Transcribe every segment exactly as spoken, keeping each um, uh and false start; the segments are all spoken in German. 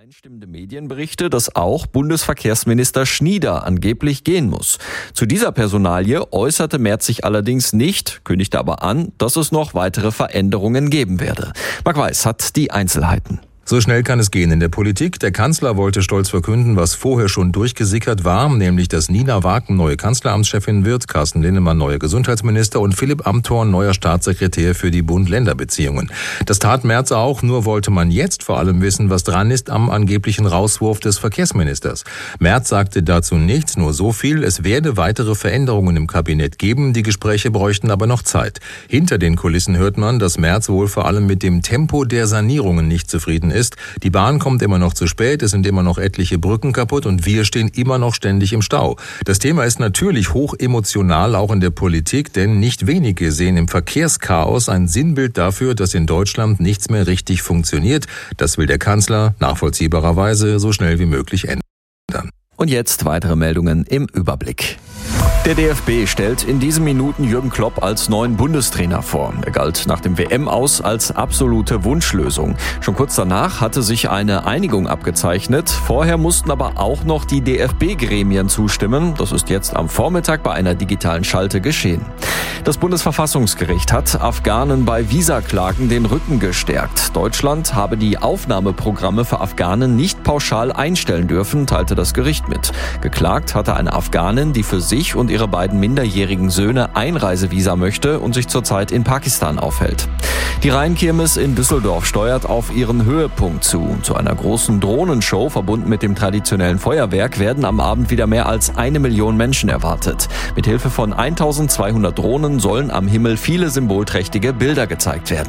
Übereinstimmende Medienberichte, dass auch Bundesverkehrsminister Schnieder angeblich gehen muss. Zu dieser Personalie äußerte Merz sich allerdings nicht, kündigte aber an, dass es noch weitere Veränderungen geben werde. Marc Weiß hat die Einzelheiten. So schnell kann es gehen in der Politik. Der Kanzler wollte stolz verkünden, was vorher schon durchgesickert war, nämlich dass Nina Wagen neue Kanzleramtschefin wird, Carsten Linnemann neuer Gesundheitsminister und Philipp Amthorn neuer Staatssekretär für die Bund-Länder-Beziehungen. Das tat Merz auch, nur wollte man jetzt vor allem wissen, was dran ist am angeblichen Rauswurf des Verkehrsministers. Merz sagte dazu nichts, nur so viel, es werde weitere Veränderungen im Kabinett geben, die Gespräche bräuchten aber noch Zeit. Hinter den Kulissen hört man, dass Merz wohl vor allem mit dem Tempo der Sanierungen nicht zufrieden ist. ist. Die Bahn kommt immer noch zu spät, es sind immer noch etliche Brücken kaputt und wir stehen immer noch ständig im Stau. Das Thema ist natürlich hoch emotional, auch in der Politik, denn nicht wenige sehen im Verkehrschaos ein Sinnbild dafür, dass in Deutschland nichts mehr richtig funktioniert. Das will der Kanzler nachvollziehbarerweise so schnell wie möglich ändern. Und jetzt weitere Meldungen im Überblick. Der D F B stellt in diesen Minuten Jürgen Klopp als neuen Bundestrainer vor. Er galt nach dem W M-Aus als absolute Wunschlösung. Schon kurz danach hatte sich eine Einigung abgezeichnet. Vorher mussten aber auch noch die D F B-Gremien zustimmen. Das ist jetzt am Vormittag bei einer digitalen Schalte geschehen. Das Bundesverfassungsgericht hat Afghanen bei Visaklagen den Rücken gestärkt. Deutschland habe die Aufnahmeprogramme für Afghanen nicht pauschal einstellen dürfen, teilte das Gericht mit. Geklagt hatte eine Afghanin, die für sich und ihre beiden minderjährigen Söhne Einreisevisa möchte und sich zurzeit in Pakistan aufhält. Die Rheinkirmes in Düsseldorf steuert auf ihren Höhepunkt zu. Zu einer großen Drohnenshow, verbunden mit dem traditionellen Feuerwerk, werden am Abend wieder mehr als eine Million Menschen erwartet. Mit Hilfe von eintausendzweihundert Drohnen sollen am Himmel viele symbolträchtige Bilder gezeigt werden.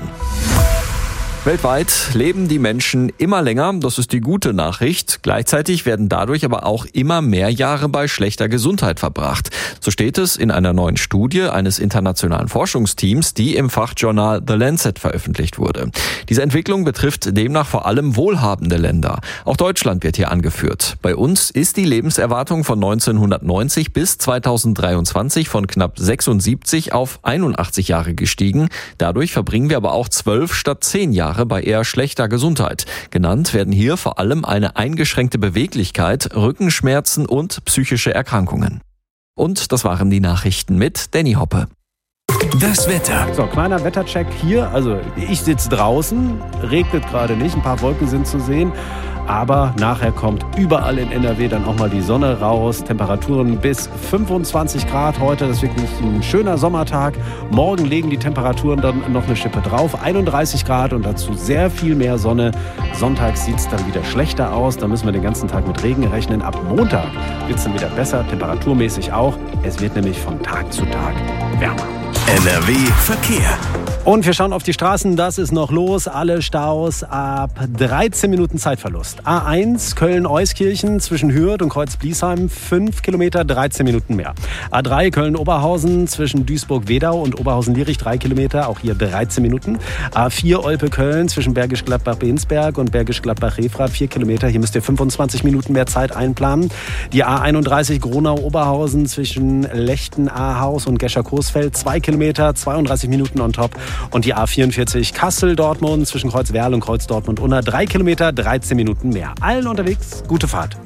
Weltweit leben die Menschen immer länger, das ist die gute Nachricht. Gleichzeitig werden dadurch aber auch immer mehr Jahre bei schlechter Gesundheit verbracht. So steht es in einer neuen Studie eines internationalen Forschungsteams, die im Fachjournal The Lancet veröffentlicht wurde. Diese Entwicklung betrifft demnach vor allem wohlhabende Länder. Auch Deutschland wird hier angeführt. Bei uns ist die Lebenserwartung von neunzehnhundertneunzig bis zweitausenddreiundzwanzig von knapp sechsundsiebzig auf einundachtzig Jahre gestiegen. Dadurch verbringen wir aber auch zwölf statt zehn Jahre bei eher schlechter Gesundheit. Genannt werden hier vor allem eine eingeschränkte Beweglichkeit, Rückenschmerzen und psychische Erkrankungen. Und das waren die Nachrichten mit Danny Hoppe. Das Wetter. So, kleiner Wettercheck hier. Also ich sitze draußen, regnet gerade nicht, ein paar Wolken sind zu sehen. Aber nachher kommt überall in N R W dann auch mal die Sonne raus. Temperaturen bis fünfundzwanzig Grad heute. Das ist wirklich ein schöner Sommertag. Morgen legen die Temperaturen dann noch eine Schippe drauf. einunddreißig Grad und dazu sehr viel mehr Sonne. Sonntag sieht es dann wieder schlechter aus. Da müssen wir den ganzen Tag mit Regen rechnen. Ab Montag wird es dann wieder besser, temperaturmäßig auch. Es wird nämlich von Tag zu Tag wärmer. N R W Verkehr. Und wir schauen auf die Straßen, das ist noch los. Alle Staus ab dreizehn Minuten Zeitverlust. A eins Köln-Euskirchen zwischen Hürth und Kreuz-Bliesheim, fünf Kilometer, dreizehn Minuten mehr. A drei Köln-Oberhausen zwischen Duisburg-Wedau und Oberhausen-Lierich, drei Kilometer, auch hier dreizehn Minuten. A vier Olpe-Köln zwischen Bergisch Gladbach-Bensberg und Bergisch Gladbach-Refrath, vier Kilometer, hier müsst ihr fünfundzwanzig Minuten mehr Zeit einplanen. Die A einunddreißig Gronau-Oberhausen zwischen Lechten-Ahaus und Gescher-Coesfeld, zwei Kilometer, zweiunddreißig Minuten on top. Und die A vierundvierzig Kassel-Dortmund zwischen Kreuzwerl und Kreuz-Dortmund-Unna, drei Kilometer, dreizehn Minuten mehr. Allen unterwegs, gute Fahrt.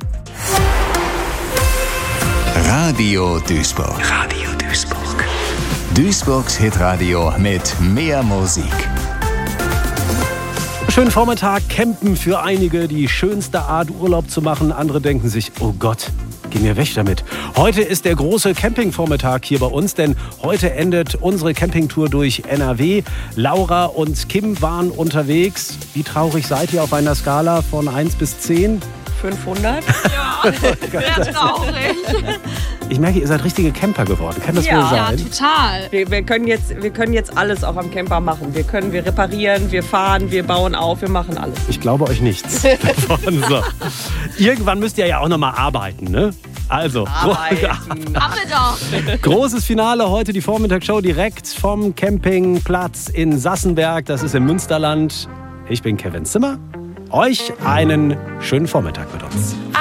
Radio Duisburg. Radio Duisburg. Duisburgs Hitradio mit mehr Musik. Schönen Vormittag, campen für einige die schönste Art, Urlaub zu machen. Andere denken sich, oh Gott, geh mir weg damit. Heute ist der große Campingvormittag hier bei uns, denn heute endet unsere Campingtour durch N R W. Laura und Kim waren unterwegs. Wie traurig seid ihr auf einer Skala von eins bis zehn? fünfhundert? Ja, sehr traurig. Ich merke, ihr seid richtige Camper geworden. Kann das ja, wohl sein? Ja, total. Wir, wir, können jetzt, wir können jetzt alles auch am Camper machen. Wir können, wir reparieren, wir fahren, wir bauen auf, wir machen alles. Ich glaube euch nichts davon. So. Irgendwann müsst ihr ja auch noch mal arbeiten, ne? Also, arbeiten. Haben wir doch. Großes Finale heute, die Vormittagsshow direkt vom Campingplatz in Sassenberg. Das ist im Münsterland. Ich bin Kevin Zimmer. Euch einen schönen Vormittag mit uns.